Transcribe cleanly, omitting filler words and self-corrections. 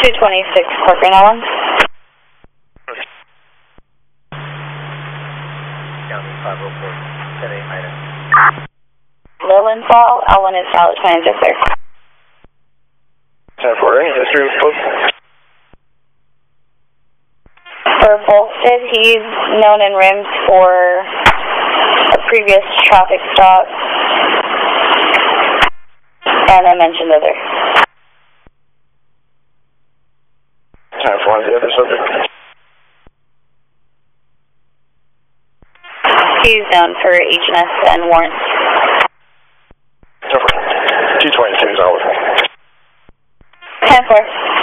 226 Corcoran Ellen. County 504, 10-8 item. Lilienthal, Ellen is valid 26, sir. 10-4, history was close. For Volstead, he's known in RIMS for a previous traffic stop. And I mentioned other. 10-4 on the other subject. He's known for H&S and warrants. 222 is all. 10-4.